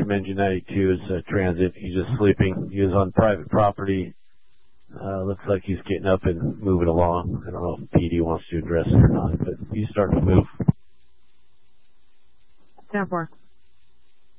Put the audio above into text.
from Engine 92 is transit. He's just sleeping. He was on private property. Looks like he's getting up and moving along. I don't know if PD wants to address it or not, but he's starting to move. 10-4.